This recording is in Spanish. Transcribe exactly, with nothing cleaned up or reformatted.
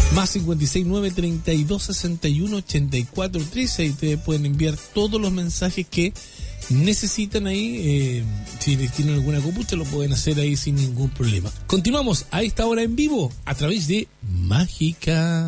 Más cincuenta y seis, nueve, treinta y dos, sesenta y uno, ochenta y cuatro, trece. Y ustedes pueden enviar todos los mensajes que necesitan ahí. Eh, si les tienen alguna compuesta, lo pueden hacer ahí sin ningún problema. Continuamos a esta hora en vivo a través de Mágica.